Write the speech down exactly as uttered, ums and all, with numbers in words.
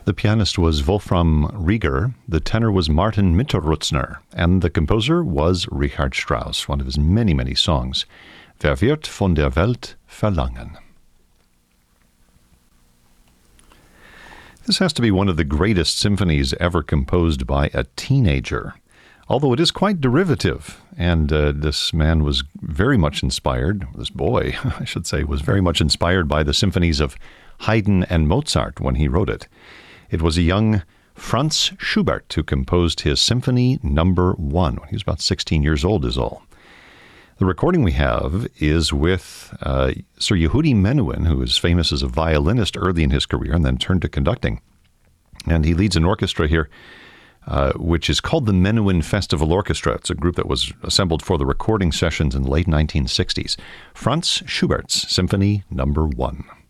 The pianist was Wolfram Rieger, the tenor was Martin Mitterrutzner, and the composer was Richard Strauss, one of his many, many songs. Wer wird von der Welt verlangen? This has to be one of the greatest symphonies ever composed by a teenager, although it is quite derivative, and uh, this man was very much inspired, this boy, I should say, was very much inspired by the symphonies of Haydn and Mozart when he wrote it. It was a young Franz Schubert who composed his Symphony Number One when he was about sixteen years old is all. The recording we have is with uh, Sir Yehudi Menuhin, who is famous as a violinist early in his career and then turned to conducting. And he leads an orchestra here, uh, which is called the Menuhin Festival Orchestra. It's a group that was assembled for the recording sessions in the late nineteen sixties. Franz Schubert's Symphony Number One.